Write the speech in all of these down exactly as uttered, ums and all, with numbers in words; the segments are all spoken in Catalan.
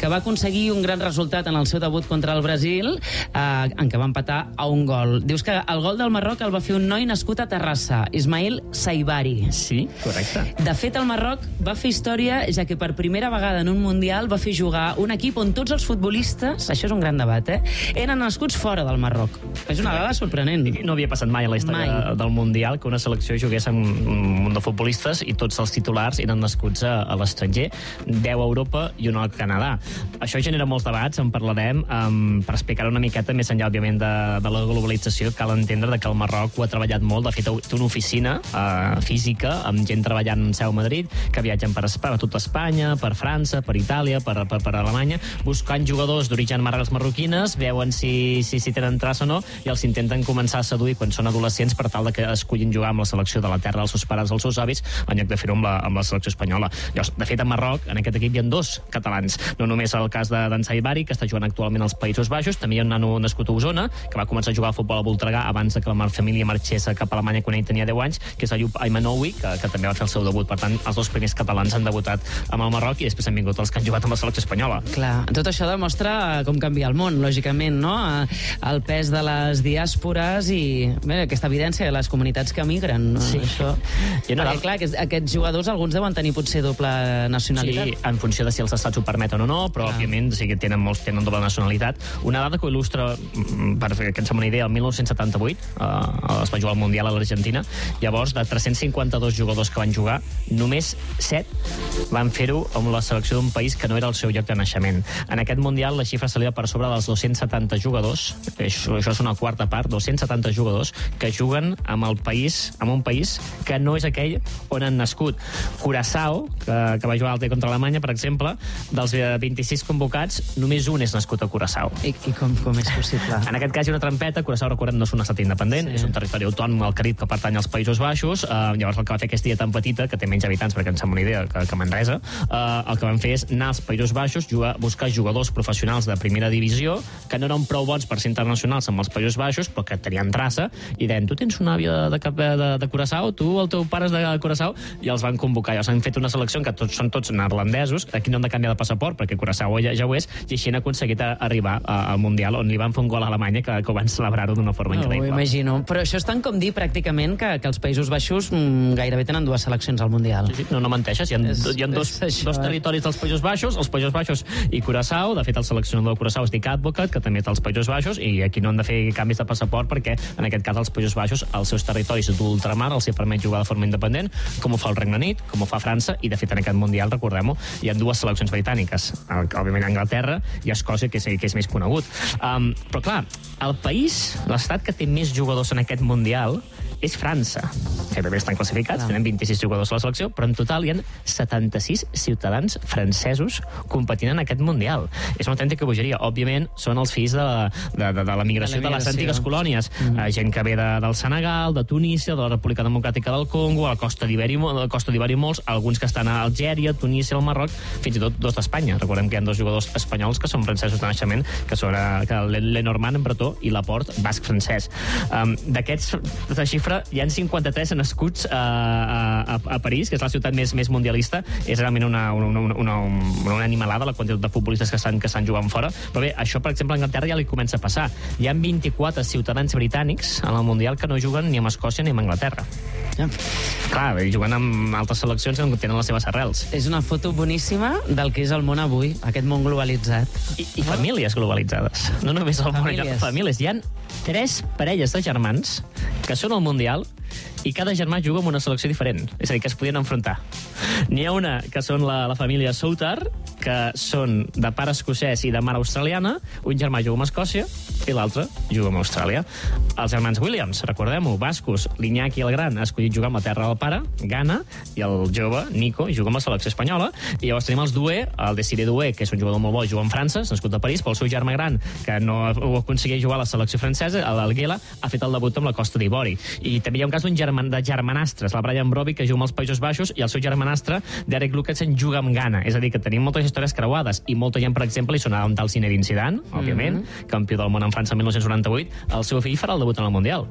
que va aconseguir un gran resultat en el seu debut contra el Brasil, eh, en què va empatar a un gol. Dius que el gol del Marroc el va fer un noi nascut a Terrassa, Ismail Saibari. Sí, correcte. De fet, el Marroc va fer història, ja que per primera vegada en un Mundial va fer jugar un equip on tots els futbolistes, això és un gran debat, eh, eren nascuts fora del Marroc. És una dada sorprenent. No havia passat mai a la història mai. del Mundial que una selecció jugués amb un munt de futbolistes i tots els titulars eren nascuts a, a l'estranger, deu a Europa i un al Canadà. Això genera molts debats, en parlarem, um, per explicar una miqueta més enllà, òbviament, de, de la globalització. Cal entendre de que el Marroc ho ha treballat molt. De fet, té una oficina uh, física amb gent treballant en seu a Madrid, que viatgen per, per tot Espanya, per França, per Itàlia, per, per, per Alemanya, buscant jugadors d'origen marres marroquines, veuen si, si, si tenen traça o no, i els intenten començar a seduir quan són adolescents per tal de que escollin jugar amb la selecció de la terra dels seus pares, dels seus avis, en lloc de fer-ho amb, la, amb la selecció espanyola. Llavors, de fet, a Marroc, en aquest equip hi ha dos catalans. No només el cas d'en Saibari, que està jugant actualment als Països Baixos, també hi ha un nano nascut a Osona, que va començar a jugar a futbol a Voltregà abans de que la família marxés cap a Alemanya quan ell tenia deu anys, que és Ayub Aymanoui, que, que també va fer el seu debut. Per tant, els dos primers catalans han debutat amb el Marroc i després han vingut els que han jugat amb la selecció espanyola. Clar, tot això demostra com canvia el món, lògicament, no? El pes de les diàspores i bé, aquesta evidència de les comunitats que migren. No? Sí. Això... I no, Perquè, clar, aquests, aquests jugadors, alguns deuen tenir potser doble nacionalitat. Sí, en funció de si els estats ho permeten o no, però, ah. òbviament, sí que tenen molts tenen doble nacionalitat. Una dada que ho il·lustra, per fer que ens fem una idea, el mil nou-cents setanta-vuit eh, es va jugar al Mundial a l'Argentina. Llavors, de tres-cents cinquanta-dos jugadors que van jugar, només set van fer-ho amb la selecció d'un país que no era el seu lloc de naixement. En aquest Mundial la xifra s'eleva per sobre dels dos-cents setanta jugadors, això, això és una quarta part, dos-cents setanta jugadors que juguen amb el país, amb un país que no és aquell on han nascut. Curaçao, que, que va jugar al T contra Alemanya, per exemple, dels vint-i-sis convocats, només un és nascut a Curaçao. I, i com, com és possible? En aquest cas hi ha una trampeta. Curaçao, recordem, no és un estat independent, sí. És un territori autònom al Carib que pertany als Països Baixos. Uh, llavors el que va fer aquesta illa tan petita, que té menys habitants, perquè ens sembla una idea que, que Manresa, uh, el que van fer és anar als Països Baixos, jugar, buscar jugadors professionals de primera divisió, que no eren prou bons per ser internacionals amb els Països Baixos, però que tenien traça, i deien, tu tens una àvia de, de, de, de Curaçao, tu, el teu pare és de Curaçao, i els van convocar. Llavors han fet una selecció en què tots, són tots neerlandesos, aquí no han de canviar de passaport, perquè Curaçao ja, ja ho és, i així han aconseguit arribar al Mundial, on li van fer un gol a Alemanya, que, que ho van celebrar-ho d'una forma no, increïble. Ho imagino. Però això és tant com dir, pràcticament, que, que els Països Baixos mm, gairebé tenen dues seleccions al Mundial. Sí, sí. No, no menteixes. Hi ha, és, hi ha dos, això, dos territoris dels Països Baixos, els Països Baixos i Curaçao. De fet, el seleccionador de Curaçao és Dick Advocat, que també està als Països Baixos, i aquí no han de fer canvis de passaport, perquè, en aquest cas, els Països Baixos, els seus territoris d'ultramar els hi permet jugar de forma independent, com ho fa el Regne Unit, com ho fa França, i, de fet, en aquest Mundial, recordem-ho, hi ha dues seleccions britàniques. Òbviament, Anglaterra i Escòcia, que és, que és més conegut. Um, però, clar, el país, l'estat que té més jugadors en aquest Mundial és França, que també estan classificats, tenen vint-i-sis jugadors a la selecció, però en total hi ha setanta-sis ciutadans francesos competint en aquest Mundial. És una autèntica bogeria. Òbviament, són els fills de, de, de, de la migració de, de les antigues colònies. Mm. Uh, gent que ve de, del Senegal, de Tunísia, de la República Democràtica del Congo, a la Costa d'Ivori, Costa d'Ivori molts, alguns que estan a Algèria, Tunísia, al Marroc, fins i tot dos d'Espanya. Recordem que hi ha dos jugadors espanyols que són francesos de naixement, que són uh, Lenormand, en bretó, i Laporte, basc francès. Um, D'aquests, de xifra, hi ha cinquanta-tres nascuts a, a, a París, que és la ciutat més, més mundialista. És realment una, una, una, una, una animalada la quantitat de futbolistes que estan, que estan jugant fora. Però bé, això, per exemple, a Anglaterra ja li comença a passar. Hi ha vint-i-quatre ciutadans britànics en el Mundial que no juguen ni amb Escòcia ni amb Anglaterra. Ja. Clar, juguen amb altres seleccions on tenen les seves arrels. És una foto boníssima del que és el món avui, aquest món globalitzat. I, i famílies globalitzades. No només el món, famílies. famílies. Hi ha tres parelles de germans que són al Mundial i cada germà juga amb una selecció diferent. És a dir, que es podien enfrontar. N'hi ha una que són la, la família Soutar, que són de pare escocès i de mare australiana. Un germà juga amb Escòcia i l'altre juga amb Austràlia. Els germans Williams, recordem-ho, bascos, l'Iñaki el gran ha escollit jugar amb la terra del pare, Ghana, i el jove, Nico, juga amb la selecció espanyola. I llavors tenim els Doué, el Desiré Doué, que és un jugador molt bo, juga en França, nascut a París, pel seu germà gran, que no ho aconseguia jugar a la selecció francesa, l'Alguela, ha fet el debut amb la Costa d'Ivori. I també hi ha un cas d'un german, de germanastres, la Brian Brobbey, que juga als Països Baixos, i el seu germanastre, Derek Lucassen, juga amb Ghana. És a dir, que tenim moltes històries creuades, i molta gent, per exemple, hi sonava un tal Zinedine Zidane, òbviament, mm-hmm. campió del món en França el mil nou-cents noranta-vuit. El seu fill farà el debut en el Mundial.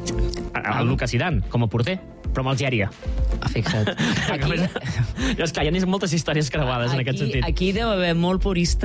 El Lucas Zidane, com a porter, però amb Algèria. Ah, fixa't. Aquí... I, esclar, hi ha moltes històries creuades aquí, en aquest sentit. Aquí deu haver molt purista